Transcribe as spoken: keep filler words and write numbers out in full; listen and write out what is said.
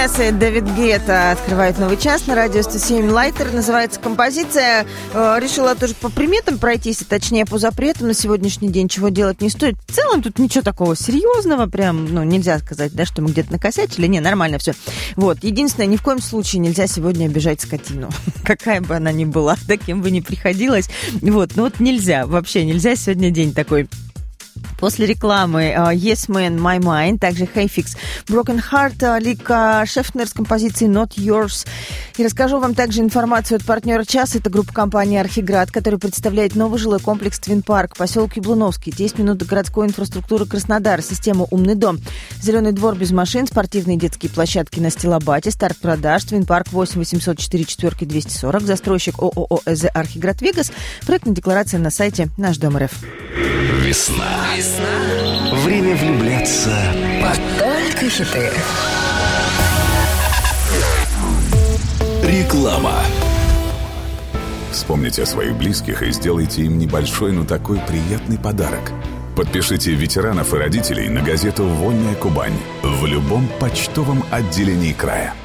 Дэвид Гетта открывает новый час на радио сто семь. Лайтер называется композиция. Э, решила тоже по приметам пройтись, а точнее по запретам на сегодняшний день, чего делать не стоит. В целом тут ничего такого серьезного, прям, ну, нельзя сказать, да, что мы где-то накосячили. Не, нормально все. Вот, единственное, ни в коем случае нельзя сегодня обижать скотину. Какая бы она ни была, да, кем бы ни приходилась. Вот, ну вот нельзя, вообще нельзя, сегодня день такой. После рекламы uh, Yes Man, My Mind, также Hayfix, Broken Heart, uh, Лика Шефнер с композицией Not Yours. И расскажу вам также информацию от партнера часа. Это группа компании «Архиград», которая представляет новый жилой комплекс «Твин Парк», поселок Яблуновский, десять минут до городской инфраструктуры Краснодар, система «Умный дом», зеленый двор без машин, спортивные детские площадки на Стилобате, старт продаж, «Твин Парк» восемь восемьсот четыре четыре двести сорок, застройщик ООО «ЭЗ Архиград Вегас», проектная декларация на сайте «Наш дом РФ». Весна. Весна. Время влюбляться. Под только хиты. Реклама. Вспомните о своих близких и сделайте им небольшой, но такой приятный подарок. Подпишите ветеранов и родителей на газету «Вольная Кубань» в любом почтовом отделении края.